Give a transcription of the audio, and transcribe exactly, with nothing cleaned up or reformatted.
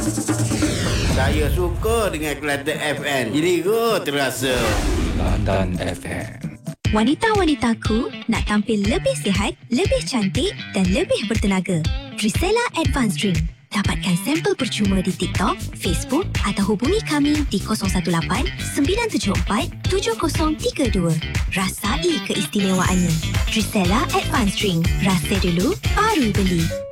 Saya suka dengan Kelantan F M. Jadi go terasa. Kelantan F M. Wanita-wanitaku nak tampil lebih sihat, lebih cantik dan lebih bertenaga. Trisela Advanced Drink. Dapatkan sampel percuma di TikTok, Facebook atau hubungi kami di kosong satu lapan sembilan tujuh empat tujuh kosong tiga dua. Rasai keistimewaannya. Trisela Advanced Drink. Rasa dulu, baru beli.